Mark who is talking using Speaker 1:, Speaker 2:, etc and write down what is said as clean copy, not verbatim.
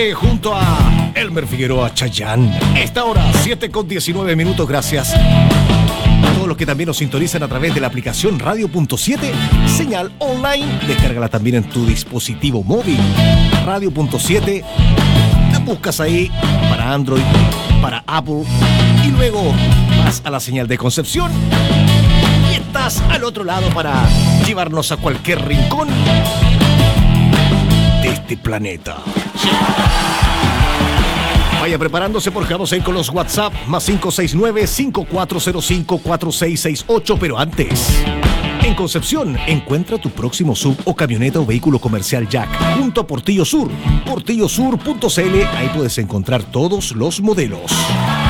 Speaker 1: Junto a Elmer Figueroa Chayán. Esta hora, 7:19. Gracias a todos los que también nos sintonizan a través de la aplicación Radio.7, señal online. Descárgala también en tu dispositivo móvil. Radio.7. Te buscas ahí para Android, para Apple, y luego vas a la señal de Concepción y estás al otro lado para llevarnos a cualquier rincón de este planeta. Vaya preparándose porque vamos a ir con los WhatsApp más 569-5405-4668. Pero antes, en Concepción, encuentra tu próximo sub o camioneta o vehículo comercial Jack junto a Portillo Sur. portillosur.cl, ahí puedes encontrar todos los modelos.